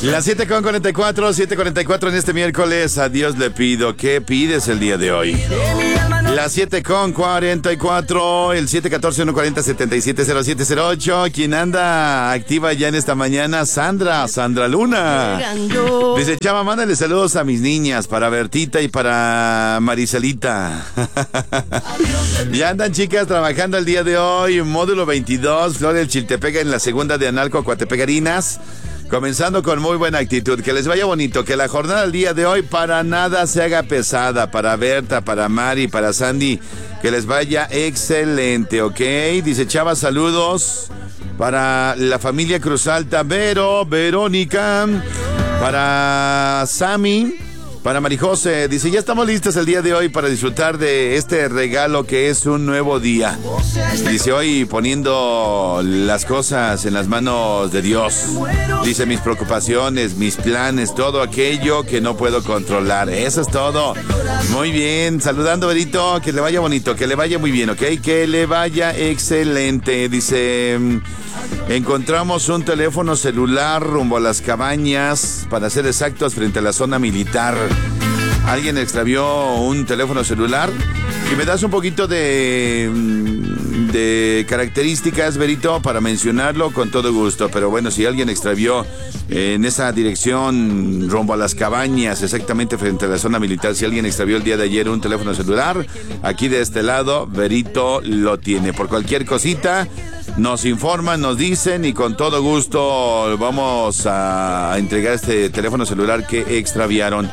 Las 7:44 en este miércoles. A Dios le pido. ¿Qué pides el día de hoy? Las 7:44, el 714-140-770708. ¿Quién anda activa ya en esta mañana? Sandra Luna. Dice, Chava, mándale saludos a mis niñas, para Bertita y para Maricelita. Ya andan chicas trabajando el día de hoy. Módulo 22, Flor del Chiltepega en la segunda de Analco, Coatepegarinas. Comenzando con muy buena actitud, que les vaya bonito, que la jornada del día de hoy para nada se haga pesada, para Berta, para Mari, para Sandy, que les vaya excelente, ¿ok? Dice Chava, saludos para la familia Cruz Alta, Verónica, para Sammy, para Marijose. Dice, ya estamos listos el día de hoy para disfrutar de este regalo que es un nuevo día. Dice, hoy poniendo las cosas en las manos de Dios. Dice, mis preocupaciones, mis planes, todo aquello que no puedo controlar. Eso es todo. Muy bien, saludando, Berito, que le vaya bonito, que le vaya muy bien, ¿ok? Que le vaya excelente. Dice, encontramos un teléfono celular rumbo a las cabañas, para ser exactos, frente a la zona militar. Alguien extravió un teléfono celular. Y me das un poquito de características, Berito, para mencionarlo con todo gusto. Pero bueno, si alguien extravió en esa dirección rumbo a las cabañas, exactamente frente a la zona militar, si alguien extravió el día de ayer un teléfono celular, aquí de este lado, Berito lo tiene. Por cualquier cosita, nos informan, nos dicen y con todo gusto vamos a entregar este teléfono celular que extraviaron.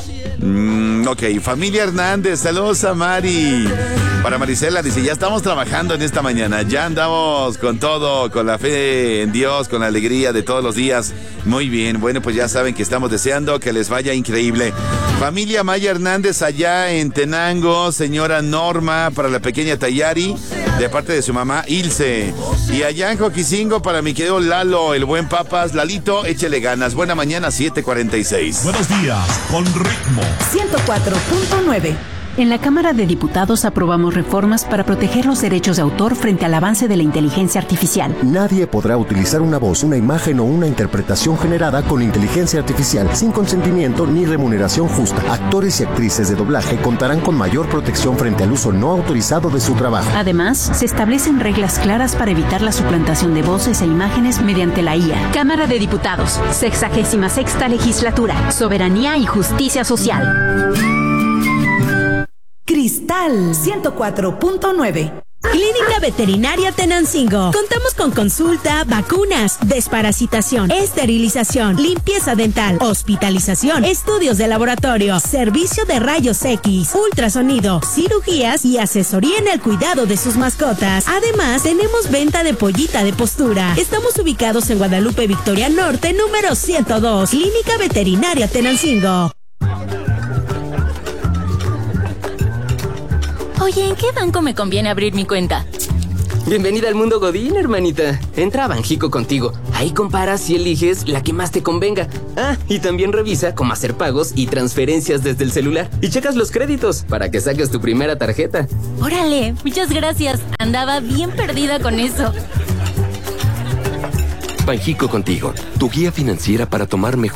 Ok, familia Hernández, saludos a Mari. Para Marisela, dice, ya estamos trabajando en esta mañana, ya andamos con todo, con la fe en Dios, con la alegría de todos los días. Muy bien, bueno, pues ya saben que estamos deseando que les vaya increíble. Familia Maya Hernández allá en Tenango, señora Norma, para la pequeña Tayari, de parte de su mamá Ilse. Y allá en Joquicingo, para mi querido Lalo, el buen Papas. Lalito, échele ganas. Buena mañana, 7:46. Buenos días, con ritmo. 104.9. En la Cámara de Diputados aprobamos reformas para proteger los derechos de autor frente al avance de la inteligencia artificial. Nadie podrá utilizar una voz, una imagen o una interpretación generada con inteligencia artificial sin consentimiento ni remuneración justa. Actores y actrices de doblaje contarán con mayor protección frente al uso no autorizado de su trabajo. Además, se establecen reglas claras para evitar la suplantación de voces e imágenes mediante la IA. Cámara de Diputados, 66ª Legislatura, Soberanía y Justicia Social. Cristal 104.9. Clínica Veterinaria Tenancingo. Contamos con consulta, vacunas, desparasitación, esterilización, limpieza dental, hospitalización, estudios de laboratorio, servicio de rayos X, ultrasonido, cirugías y asesoría en el cuidado de sus mascotas. Además, tenemos venta de pollita de postura. Estamos ubicados en Guadalupe Victoria Norte, número 102. Clínica Veterinaria Tenancingo. Oye, ¿en qué banco me conviene abrir mi cuenta? Bienvenida al mundo Godín, hermanita. Entra a Banjico Contigo. Ahí comparas y eliges la que más te convenga. Ah, y también revisa cómo hacer pagos y transferencias desde el celular. Y checas los créditos para que saques tu primera tarjeta. Órale, muchas gracias. Andaba bien perdida con eso. Banjico Contigo, tu guía financiera para tomar mejores